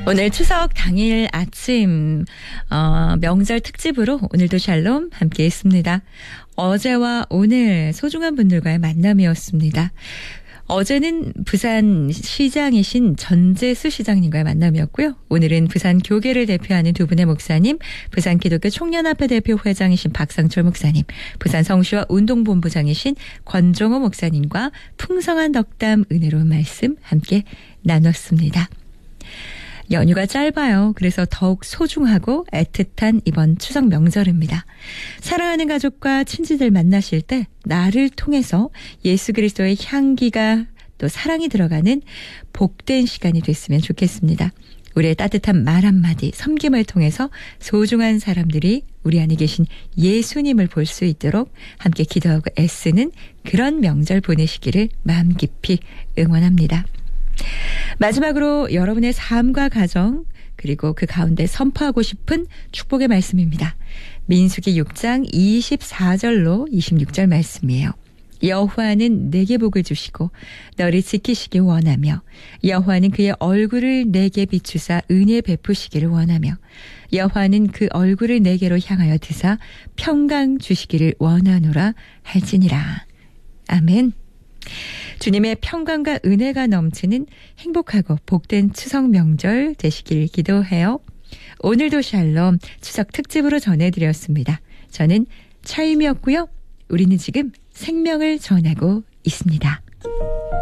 오늘 추석 당일 아침 명절 특집으로 오늘도 샬롬 함께했습니다. 어제와 오늘 소중한 분들과의 만남이었습니다. 어제는 부산 시장이신 전재수 시장님과의 만남이었고요. 오늘은 부산 교계를 대표하는 두 분의 목사님, 부산 기독교 총연합회 대표 회장이신 박상철 목사님, 부산 성시와 운동본부장이신 권종호 목사님과 풍성한 덕담 은혜로운 말씀 함께 나눴습니다. 연휴가 짧아요. 그래서 더욱 소중하고 애틋한 이번 추석 명절입니다. 사랑하는 가족과 친지들 만나실 때 나를 통해서 예수 그리스도의 향기가 또 사랑이 들어가는 복된 시간이 됐으면 좋겠습니다. 우리의 따뜻한 말 한마디, 섬김을 통해서 소중한 사람들이 우리 안에 계신 예수님을 볼 수 있도록 함께 기도하고 애쓰는 그런 명절 보내시기를 마음 깊이 응원합니다. 마지막으로 여러분의 삶과 가정 그리고 그 가운데 선포하고 싶은 축복의 말씀입니다. 민수기 6장 24절로 26절 말씀이에요. 여호와는 내게 복을 주시고 너를 지키시기 원하며 여호와는 그의 얼굴을 내게 비추사 은혜 베푸시기를 원하며 여호와는 그 얼굴을 내게로 향하여 드사 평강 주시기를 원하노라 할지니라. 아멘. 주님의 평강과 은혜가 넘치는 행복하고 복된 추석 명절 되시길 기도해요. 오늘도 샬롬 추석 특집으로 전해드렸습니다. 저는 차임이었고요. 우리는 지금 생명을 전하고 있습니다.